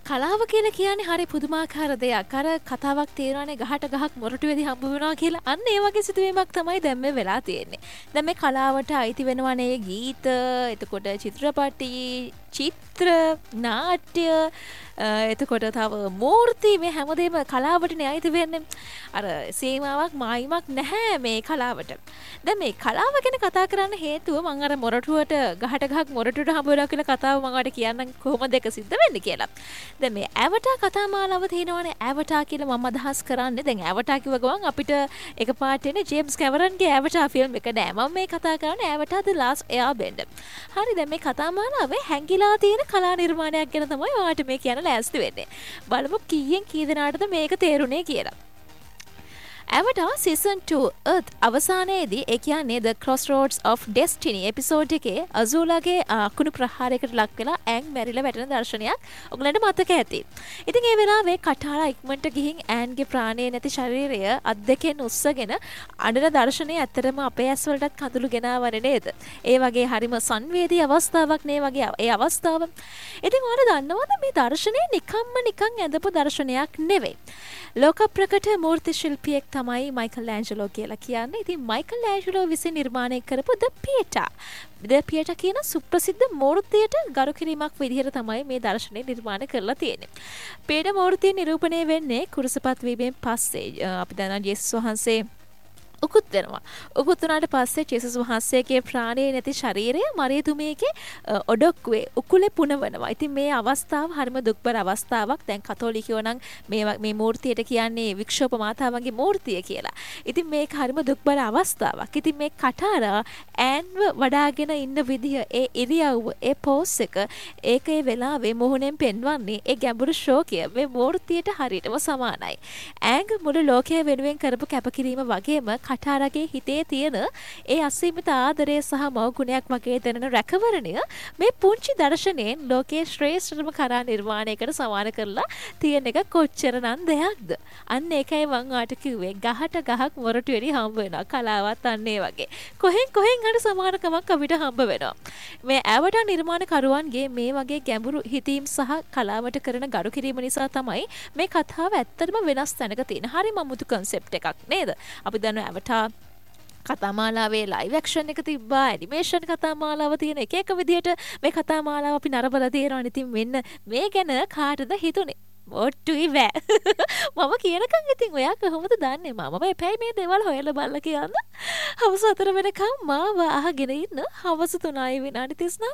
කලාව කියලා කියන්නේ හරි පුදුමාකාර දෙයක්. අර කතාවක් තේරෙනවානේ ගහට ගහක් මොරටුවේදී හම්බ වෙනවා කියලා. අන්න ඒ වගේ සිතුවීමක් තමයි දැන් මේ වෙලා තියෙන්නේ. දැන් මේ කලාවට අයිති වෙනවනේ ගීත, එතකොට චිත්‍රපටි, චිත්‍ර, නාට්‍ය, එතකොට තව මූර්ති, මේ හැමදේම කලාවටනේ අයිති වෙන්නේ. අර සීමාවක් මායිමක් නැහැ මේ කලාවට. දැන් මේ කලාව ගැන කතා කරන්න හේතුව මම අර මොරටුවට ගහට ගහක් මොරටුවට හම්බ වෙනවා කියලා කතාව මම ඔයාලට කියන්නම් කොහොමද ඒක සිද්ධ වෙන්නේ කියලා. දැන් මේ ඇවටා කතා මාලාව තියෙනවානේ. ඇවටා කියලා මම අදහස් කරන්නේ දැන් ඇවටා කිව්ව ගමන් අපිට එකපාරට එන්නේ ජේම්ස් කැමරන්ගේ ඇවටා ෆිල්ම් එක නෑ. මම මේ කතා කරන්නේ ඇවටා ද ලාස්ට් එයාර්බෙන්ඩර්. හරි දැන් මේ කතා මාලාවේ හැංගිලා තියෙන කලා නිර්මාණයක් ගැන තමයි ඔයාලට මේ කියන්න ලෑස්ති වෙන්නේ. බලමු කීයෙන් කී දෙනාටද මේක තේරුනේ කියලා. Avatar Season 2 Earth අවසානයේදී ඒ කියන්නේ The Crossroads of Destiny episode එකේ අසූලාගේ අකුණු ප්‍රහාරයකට ලක් වෙලා ඇන් මැරිලා වැටෙන දර්ශනයක් ඔයගලන්ට මතක ඇති. ඉතින් ඒ වෙලාවේ කටාලා ඉක්මනට ගිහින් ඇන්ගේ ප්‍රාණය නැති ශරීරය අත් දෙකෙන් උස්සගෙන අඬන දර්ශනය ඇත්තටම අපේ ඇස් වලටත් කඳුළු ගෙනාවනේ නේද? ඒ වගේ හරිම සංවේදී අවස්ථාවක් නේ වගේ ඒ අවස්ථාව. ඉතින් ඔයාලා දන්නවද මේ දර්ශනය නිකන් ඇඳපු දර්ශනයක් නෙවෙයි. ලෝක ප්‍රකට මූර්ති ශිල්පියෙක් තමයි මයිකල් ඇන්ජලෝ කියලා කියන්නේ. ඉතින් මයිකල් ඇන්ජලෝ විසින් නිර්මාණය කරපු ද පියටා. ද පියටා කියන සුප්‍රසිද්ධ මූර්තියට ගරු කිරීමක් විදිහට තමයි මේ දර්ශනය නිර්මාණය කරලා තියෙන්නේ. පියටා මූර්තිය නිරූපණය වෙන්නේ කුරුසපත් වීමෙන් පස්සේ අපි දන්නවා ජේසුස් වහන්සේ උකුත් වෙනවා. උකුත් වුණාට පස්සේ ජේසුස් වහන්සේගේ ප්‍රාණය නැති ශරීරය මරියතුමියගේ ඔඩොක්කුවේ උකුලේ පුනවනවා. ඉතින් මේ අවස්ථාව හරිම දුක්බර අවස්ථාවක්. දැන් කතෝලිකයෝ නම් මේ මූර්තියට කියන්නේ වික්ෂෝප මාතාවගේ මූර්තිය කියලා. ඉතින් මේක හරිම දුක්බර අවස්ථාවක්. ඉතින් මේ කටාරා ඇන්ව වඩාගෙන ඉන්න විදිය, ඒ ඉරියව්ව, ඒ පෝස් එක, ඒකේ වෙලාවේ මොහොනෙන් පෙන්වන්නේ ඒ ගැඹුරු ශෝකය මේ මූර්තියට හරියටම සමානයි. ඇංග මුළු ලෝකය වෙනුවෙන් කරපු කැපකිරීම වගේම කටාරගේ හිතේ තියෙන ඒ අසීමිත ආදරය සහ මෞගුණයක් වගේ දැනෙන රැකවරණය මේ පුංචි දර්ශනයෙන් ලෝකයේ ශ්‍රේෂ්ඨම කරා නිර්මාණයකට සමාන කරලා තියෙන එක කොච්චරනම් දෙයක්ද? අන්න ඒකයි මම ආට කිව්වේ ගහට ගහක් මොරටුවේදී හම්බ වෙනවා. කලාවත් අන්න ඒ වගේ. කොහෙන් හරි සමානකමක් අපිට හම්බ වෙනවා. මේ ඇවටා නිර්මාණකරුවන්ගේ මේ වගේ ගැඹුරු හිතීම් සහ කලාවට කරන ගරු කිරීම නිසා තමයි මේ කතාව ඇත්තටම වෙනස් තැනක තියෙන. හරිම අමුතු concept එකක් නේද? අපි දන්නවා ඇවටා කතාමාලාවේ ලයිව් ඇක්ෂන් එක තිබ්බා, ඇනිමේෂන් කතාමාලාව තියෙන එක විදිහට මේ කතාමාලාව අපි නරඹලා තියෙනවා. ඉතින් මෙන්න මේ ගැන කාටද හිතුනේ? ඔට්ටුයි බෑ. මම කියනකම් ඉතින් ඔයා කොහොමද දන්නේ? මම එපැයි මේ දේවල් හොයලා බලලා කියන්න. හවස 4 වෙනකම් මාව අහගෙන ඉන්න. හවස 3යි විනාඩි 39